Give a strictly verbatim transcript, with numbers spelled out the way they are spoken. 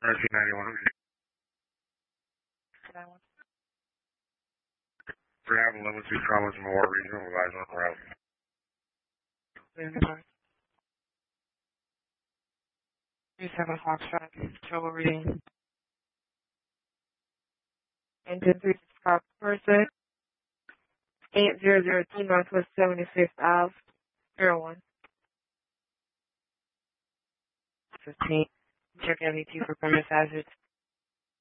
Rescue ninety-one. Grab level two traumas from War Regional Advisor on route. three seven Foxtrot, trouble reading. Engine three six five person, eight zero zero two Northwest seventy-fifth Ave, zero one. fifteen. Check M E T for premise hazards.